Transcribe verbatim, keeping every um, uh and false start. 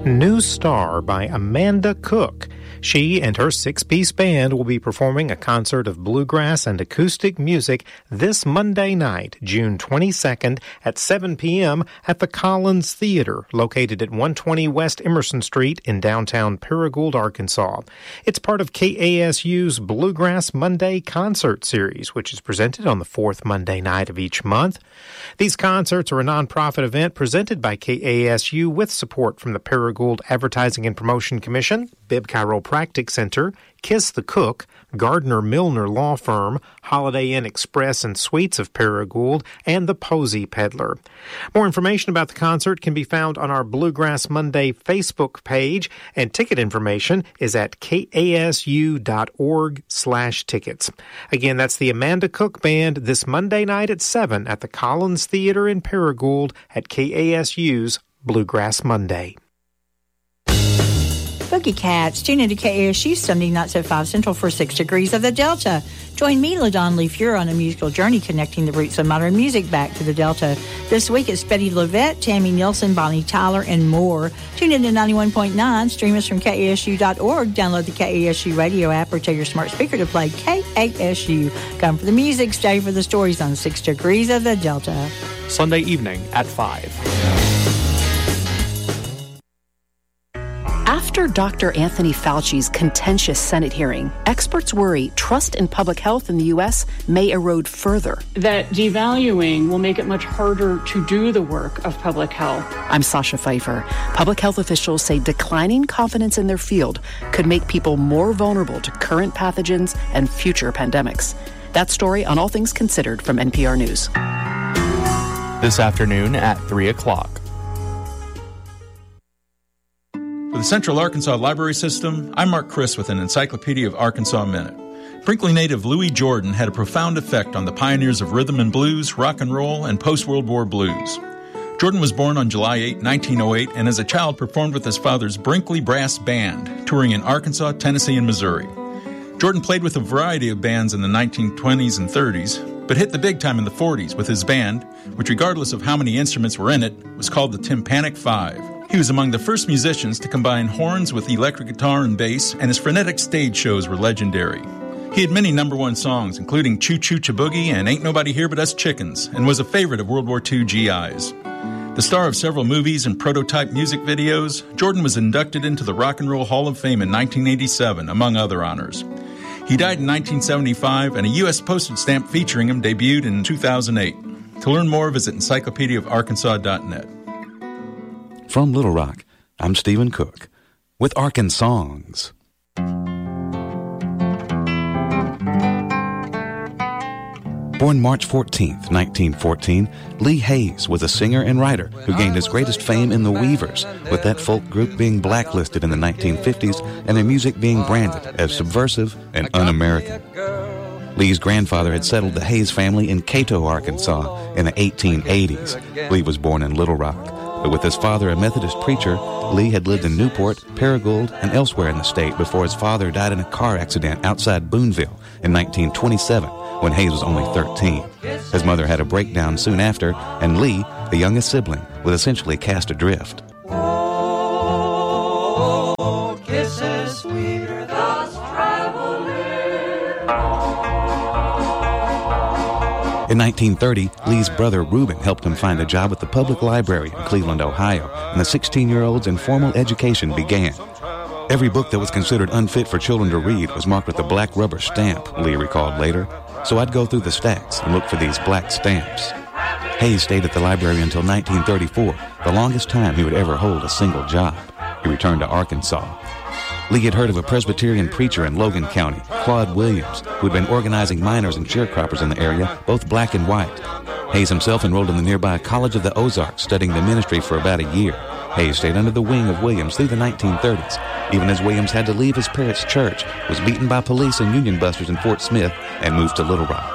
New Star by Amanda Cook. She and her six-piece band will be performing a concert of bluegrass and acoustic music this Monday night, June twenty-second at seven p.m. at the Collins Theater, located at one twenty West Emerson Street in downtown Paragould, Arkansas. It's part of K A S U's Bluegrass Monday concert series, which is presented on the fourth Monday night of each month. These concerts are a nonprofit event presented by K A S U with support from the Paragould Advertising and Promotion Commission, Bibb Chiropractic Center, Kiss the Cook, Gardner Milner Law Firm, Holiday Inn Express and Suites of Paragould, and the Posey Peddler. More information about the concert can be found on our Bluegrass Monday Facebook page, and ticket information is at kasu.org slash tickets. Again, that's the Amanda Cook Band this Monday night at seven at the Collins Theater in Paragould at K A S U's Bluegrass Monday. Boogie Cats, tune into K A S U Sunday nights at five Central for Six Degrees of the Delta. Join me, LaDon Lee Fuhrer, on a musical journey connecting the roots of modern music back to the Delta. This week it's Betty Lovette, Tammy Nielsen, Bonnie Tyler, and more. Tune in to ninety-one point nine, stream us from K A S U dot org, download the K A S U radio app, or tell your smart speaker to play K A S U. Come for the music, stay for the stories on Six Degrees of the Delta. Sunday evening at five. After Doctor Anthony Fauci's contentious Senate hearing, experts worry trust in public health in the U S may erode further. That devaluing will make it much harder to do the work of public health. I'm Sasha Pfeiffer. Public health officials say declining confidence in their field could make people more vulnerable to current pathogens and future pandemics. That story on All Things Considered from N P R News. This afternoon at three o'clock. For the Central Arkansas Library System, I'm Mark Chris with an Encyclopedia of Arkansas Minute. Brinkley native Louis Jordan had a profound effect on the pioneers of rhythm and blues, rock and roll, and post-World War blues. Jordan was born on July eighth, nineteen oh eight, and as a child performed with his father's Brinkley Brass Band, touring in Arkansas, Tennessee, and Missouri. Jordan played with a variety of bands in the nineteen twenties and thirties, but hit the big time in the forties with his band, which regardless of how many instruments were in it, was called the Tympanic Five. He was among the first musicians to combine horns with electric guitar and bass, and his frenetic stage shows were legendary. He had many number one songs, including Choo Choo Chaboogie and Ain't Nobody Here But Us Chickens, and was a favorite of World War Two G Is. The star of several movies and prototype music videos, Jordan was inducted into the Rock and Roll Hall of Fame in nineteen eighty-seven, among other honors. He died in nineteen seventy-five, and a U S postage stamp featuring him debuted in two thousand eight. To learn more, visit encyclopedia of arkansas dot net. From Little Rock, I'm Stephen Cook with Arkansongs. Born March fourteenth, nineteen fourteen, Lee Hayes was a singer and writer who gained his greatest fame in the Weavers, with that folk group being blacklisted in the nineteen fifties and their music being branded as subversive and un-American. Lee's grandfather had settled the Hayes family in Cato, Arkansas in the eighteen eighties. Lee was born in Little Rock. But with his father a Methodist preacher, Lee had lived in Newport, Paragould, and elsewhere in the state before his father died in a car accident outside Boonville in nineteen twenty-seven, when Hayes was only thirteen. His mother had a breakdown soon after, and Lee, the youngest sibling, was essentially cast adrift. Oh, kisses sweeter thus traveling. In nineteen thirty, Lee's brother Reuben helped him find a job at the public library in Cleveland, Ohio, and the sixteen-year-old's informal education began. Every book that was considered unfit for children to read was marked with a black rubber stamp, Lee recalled later. So I'd go through the stacks and look for these black stamps. Hayes stayed at the library until nineteen thirty-four, the longest time he would ever hold a single job. He returned to Arkansas. Lee had heard of a Presbyterian preacher in Logan County, Claude Williams, who had been organizing miners and sharecroppers in the area, both black and white. Hayes himself enrolled in the nearby College of the Ozarks, studying the ministry for about a year. Hayes stayed under the wing of Williams through the nineteen thirties, even as Williams had to leave his parents' church, was beaten by police and Union busters in Fort Smith, and moved to Little Rock.